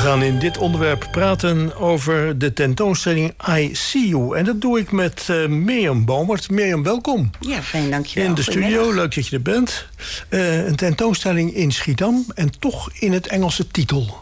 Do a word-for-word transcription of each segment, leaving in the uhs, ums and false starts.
gaan in dit onderwerp praten over de tentoonstelling I See You. En dat doe ik met uh, Mirjam Baumert. Mirjam, welkom. Ja, fijn, dankjewel. In de studio, leuk dat je er bent. Uh, een tentoonstelling in Schiedam en toch in het Engelse titel.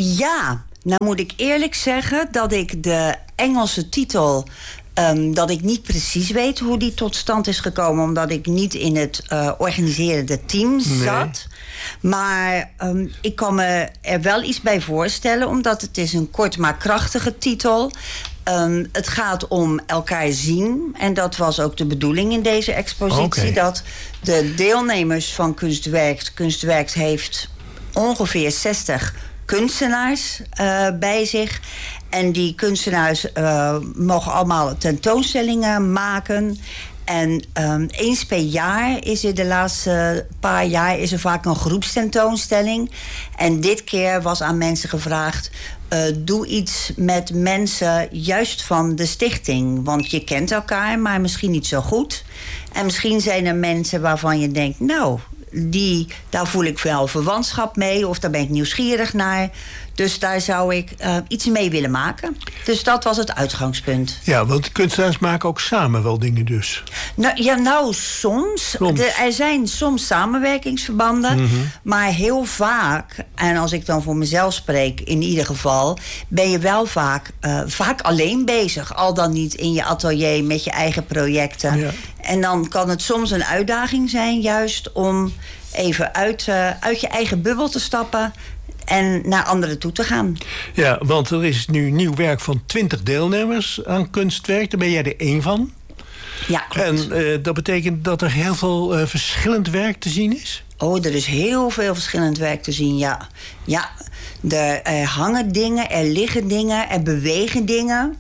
Ja, nou moet ik eerlijk zeggen dat ik de Engelse titel... Um, dat ik niet precies weet hoe die tot stand is gekomen... omdat ik niet in het uh, organiserende team zat. Nee. Maar um, ik kan me er wel iets bij voorstellen... omdat het is een kort maar krachtige titel. Um, het gaat om elkaar zien. En dat was ook de bedoeling in deze expositie. Okay. Dat de deelnemers van Kunstwerkt... Kunstwerkt heeft ongeveer zestig kunstenaars uh, bij zich... En die kunstenaars uh, mogen allemaal tentoonstellingen maken. En um, eens per jaar is er de laatste paar jaar... is er vaak een groepstentoonstelling. En dit keer was aan mensen gevraagd... Uh, doe iets met mensen juist van de stichting. Want je kent elkaar, maar misschien niet zo goed. En misschien zijn er mensen waarvan je denkt... nou, die, daar voel ik wel verwantschap mee... of daar ben ik nieuwsgierig naar... Dus daar zou ik uh, iets mee willen maken. Dus dat was het uitgangspunt. Ja, want de kunstenaars maken ook samen wel dingen dus. Nou, ja, nou soms. soms. De, er zijn soms samenwerkingsverbanden. Mm-hmm. Maar heel vaak, en als ik dan voor mezelf spreek in ieder geval... ben je wel vaak, uh, vaak alleen bezig. Al dan niet in je atelier met je eigen projecten. Ja. En dan kan het soms een uitdaging zijn juist om even uit, uh, uit je eigen bubbel te stappen... en naar anderen toe te gaan. Ja, want er is nu nieuw werk van twintig deelnemers aan Kunstwerk. Daar ben jij er één van. Ja, klopt. En uh, dat betekent dat er heel veel uh, verschillend werk te zien is? Oh, er is heel veel verschillend werk te zien, ja. Ja, er, er hangen dingen, er liggen dingen, er bewegen dingen...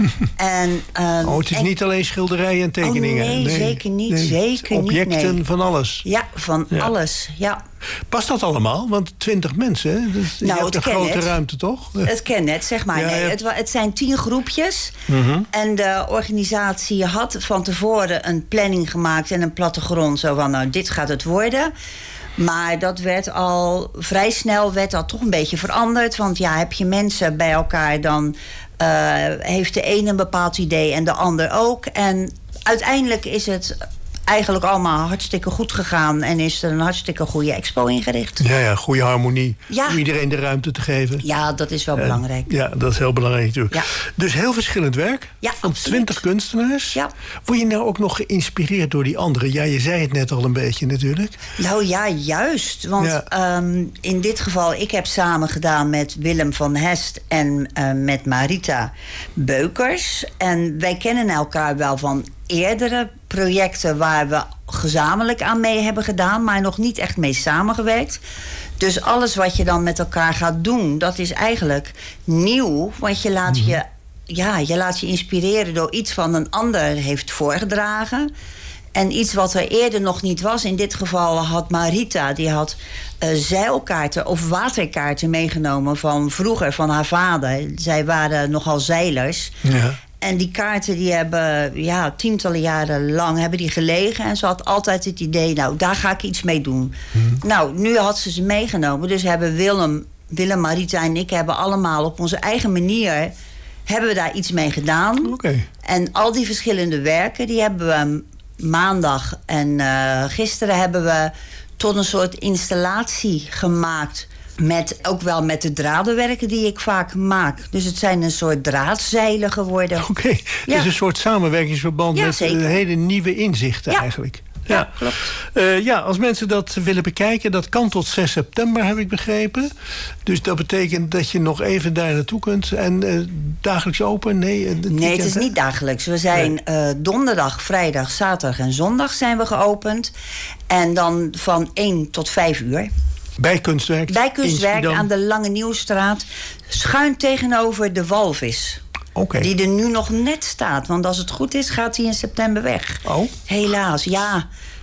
En, um, oh, het is en... niet alleen schilderijen en tekeningen. Oh, nee, nee, zeker niet. Nee. Zeker Objecten niet, nee. van alles. Ja, van ja. alles, ja. Past dat allemaal? Want twintig mensen, dus nou, je hebt een grote het. ruimte, toch? Het ken net, zeg maar. Ja, nee, ja. Het, het zijn tien groepjes. Mm-hmm. En de organisatie had van tevoren een planning gemaakt... en een plattegrond, zo van, nou, dit gaat het worden... Maar dat werd al vrij snel werd dat toch een beetje veranderd. Want ja, heb je mensen bij elkaar, dan uh, heeft de ene een bepaald idee en de ander ook. En uiteindelijk is het eigenlijk allemaal hartstikke goed gegaan... en is er een hartstikke goede expo ingericht. Ja, ja, goede harmonie. Ja. Om iedereen de ruimte te geven. Ja, dat is wel uh, belangrijk. Ja, dat is heel belangrijk natuurlijk. Ja. Dus heel verschillend werk. Ja, van twintig kunstenaars. Ja. Word je nou ook nog geïnspireerd door die anderen? Ja, je zei het net al een beetje natuurlijk. Nou ja, juist. Want ja. um, in dit geval, ik heb samen gedaan met Willem van Hest... en uh, met Marita Beukers. En wij kennen elkaar wel van eerdere projecten waar we gezamenlijk aan mee hebben gedaan... maar nog niet echt mee samengewerkt. Dus alles wat je dan met elkaar gaat doen, dat is eigenlijk nieuw. Want je laat, mm-hmm. je, ja, je, laat je inspireren door iets van een ander heeft voorgedragen... En iets wat er eerder nog niet was. In dit geval had Marita, die had uh, zeilkaarten of waterkaarten meegenomen... van vroeger, van haar vader. Zij waren nogal zeilers. Ja. En die kaarten die hebben ja, tientallen jaren lang hebben die gelegen. En ze had altijd het idee, nou, daar ga ik iets mee doen. Hmm. Nou, nu had ze ze meegenomen. Dus hebben Willem, Willem, Marita en ik hebben allemaal op onze eigen manier... hebben we daar iets mee gedaan. Okay. En al die verschillende werken, die hebben we maandag en uh, gisteren hebben we tot een soort installatie gemaakt... Met, ook wel met de dradenwerken die ik vaak maak. Dus het zijn een soort draadzeilen geworden. Oké, okay. Ja. Het is een soort samenwerkingsverband... Ja, met zeker. hele nieuwe inzichten ja. eigenlijk. Ja, ja. klopt. Uh, ja, als mensen dat willen bekijken... dat kan tot zes september, heb ik begrepen. Dus dat betekent dat je nog even daar naartoe kunt. En uh, dagelijks open? Nee, het nee, weekend, het is hè? niet dagelijks. We zijn nee. uh, donderdag, vrijdag, zaterdag en zondag zijn we geopend. En dan van één tot vijf uur. Bij Kunstwerk? Bij Kunstwerk aan de Lange Nieuwstraat. Schuin tegenover de Walvis. Okay. Die er nu nog net staat. Want als het goed is, gaat hij in september weg. Oh? Helaas, ja.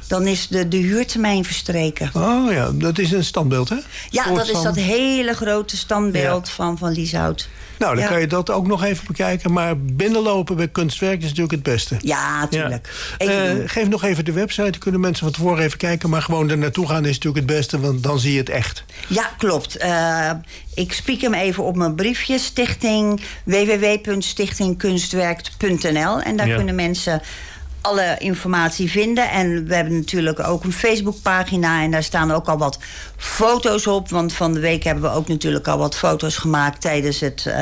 Dan is de, de huurtermijn verstreken. Oh ja, dat is een standbeeld, hè? Ja, dat is dat hele grote standbeeld ja. van, van Lieshout. Nou, dan ja. kan je dat ook nog even bekijken. Maar binnenlopen bij Kunstwerk is natuurlijk het beste. Ja, natuurlijk. Ja. Uh, geef nog even de website. Dan kunnen mensen van tevoren even kijken. Maar gewoon er naartoe gaan is natuurlijk het beste. Want dan zie je het echt. Ja, klopt. Uh, ik spiek hem even op mijn briefje. Stichting w w w punt stichting kunstwerk punt n l. En daar ja. kunnen mensen alle informatie vinden. En we hebben natuurlijk ook een Facebookpagina. En daar staan ook al wat foto's op. Want van de week hebben we ook natuurlijk al wat foto's gemaakt tijdens het uh,